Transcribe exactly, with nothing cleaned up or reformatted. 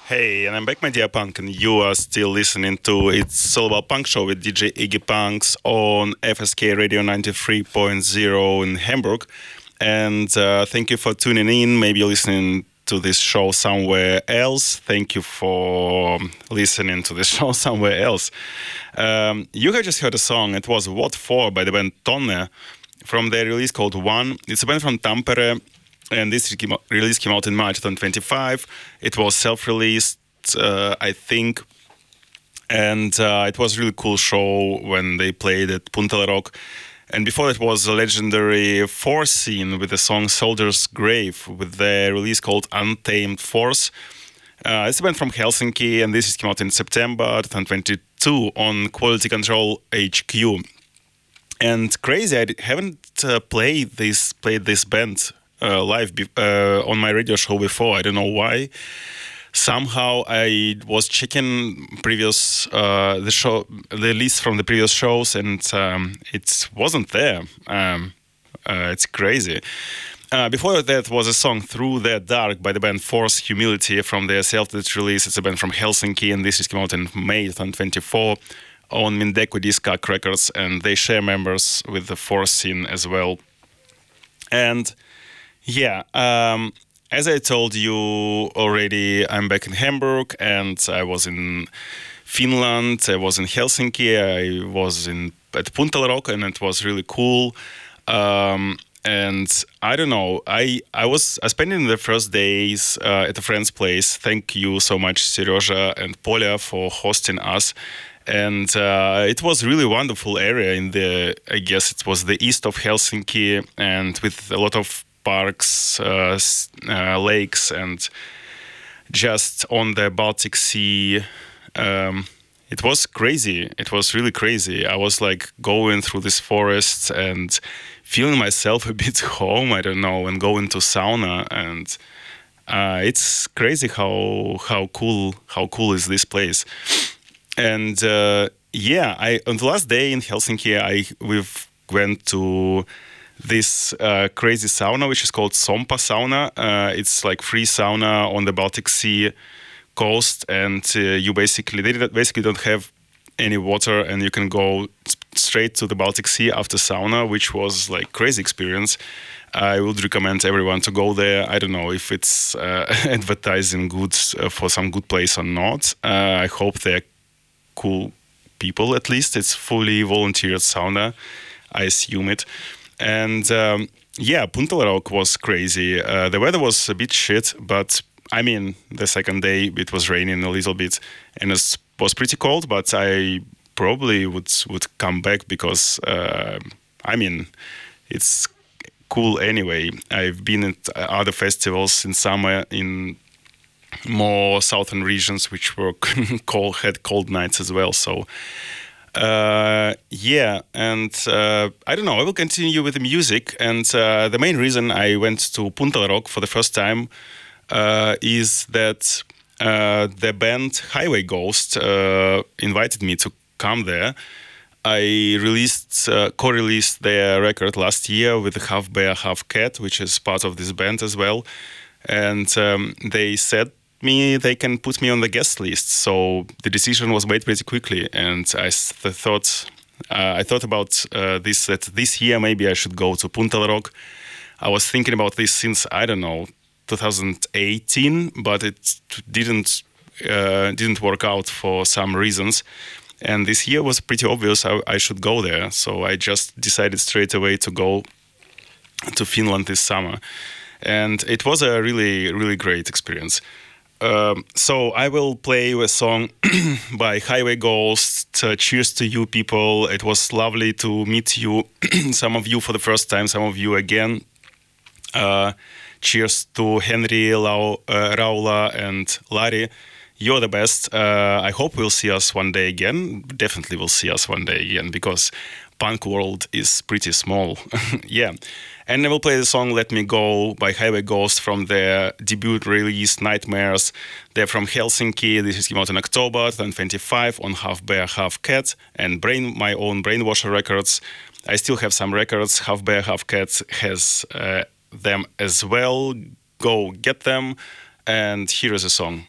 Hey, and I'm back, my dear punk, and you are still listening to It's All About Punk Show with D J Iggy Punks on F S K Radio ninety-three point zero in Hamburg. And uh, thank you for tuning in. Maybe you're listening to this show somewhere else. Thank you for listening to this show somewhere else. Um, you have just heard a song. It was What For by the band Tonne from their release called One. It's a band from Tampere. And this release came out in March twenty twenty-five. It was self-released, uh, I think. And uh, it was a really cool show when they played at Puntala Rock. And before that was a legendary Force scene with the song Soldier's Grave with their release called Untamed Force. Uh, it's a band from Helsinki, and this came out in September twenty twenty-two on Quality Control H Q. And crazy, I haven't uh, played this played this band Uh, live be- uh, on my radio show before. I don't know why. Somehow I was checking previous uh, the show, the list from the previous shows, and um, it wasn't there. Um, uh, it's crazy. Uh, before that was a song Through the Dark by the band Force Humility from their self-titled release. It's a band from Helsinki, and this is came out in May twenty twenty-four on Mindeko Discak Records, and they share members with the Force scene as well. And yeah, um, as I told you already, I'm back in Hamburg, and I was in Finland, I was in Helsinki, I was in at Puntala Rock, and it was really cool. Um, and I don't know, I I was I spent the first days uh, at a friend's place. Thank you so much, Seryoja and Polya, for hosting us. And uh, it was really wonderful area in the, I guess it was the east of Helsinki, and with a lot of parks, uh, uh, lakes, and just on the Baltic Sea. Um, it was crazy. It was really crazy. I was like going through this forest and feeling myself a bit home, I don't know, and going to sauna. And uh, it's crazy how how cool how cool is this place. And uh, yeah, I on the last day in Helsinki, I we've went to this uh, crazy sauna, which is called Sompa Sauna. Uh, it's like free sauna on the Baltic Sea coast, and uh, you basically they basically don't have any water, and you can go straight to the Baltic Sea after sauna, which was like crazy experience. I would recommend everyone to go there. I don't know if it's uh, advertising good uh, for some good place or not. Uh, I hope they're cool people. At least it's fully volunteered sauna. I assume it. And um, yeah, Puntala Rock was crazy. Uh, the weather was a bit shit, but I mean, the second day it was raining a little bit, and it was pretty cold. But I probably would would come back because uh, I mean, it's cool anyway. I've been at other festivals in summer in more southern regions, which were cold, had cold nights as well. So. Uh, yeah, and uh, I don't know, I will continue with the music, and uh, the main reason I went to Puntala Rock for the first time uh, is that uh, the band Highway Ghost uh, invited me to come there. I released, uh, co-released their record last year with Half Bear, Half Cat, which is part of this band as well, and um, they said me they can put me on the guest list, so the decision was made pretty quickly, and I th- thought uh, I thought about uh, this that this year maybe I should go to Puntala Rock. I was thinking about this since I don't know twenty eighteen, but it didn't uh, didn't work out for some reasons, and this year was pretty obvious I, I should go there, so I just decided straight away to go to Finland this summer, and it was a really really great experience. Um, so I will play a song by Highway Ghost. Uh, cheers to you people. It was lovely to meet you. Some of you for the first time, some of you again. Uh, cheers to Henry, Lau, uh, Raula, and Lari. You're the best. Uh, I hope we'll see us one day again. Definitely we'll see us one day again, because punk world is pretty small. Yeah. And I will play the song Let Me Go by Highway Ghost from their debut release Nightmares. They're from Helsinki. This is came out in October twenty twenty-five on Half Bear, Half Cat and Brain, my own Brainwasher Records. I still have some records. Half Bear, Half Cat has uh, them as well. Go get them. And here is a song.